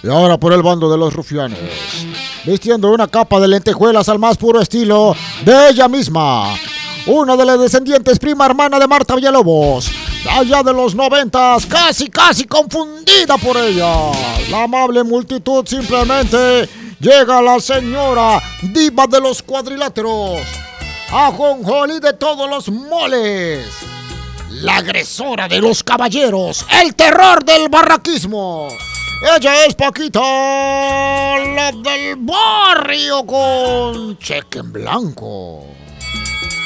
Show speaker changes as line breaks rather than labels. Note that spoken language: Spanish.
Y ahora por el bando de los rufianes, vistiendo una capa de lentejuelas al más puro estilo de ella misma, una de las descendientes prima hermana de Marta Villalobos, allá de los 90s, casi confundida por ella. La amable multitud simplemente llega la señora diva de los cuadriláteros, ajonjolí de todos los moles, la agresora de los caballeros, el terror del barraquismo. Ella es Paquita, la del barrio con cheque en blanco.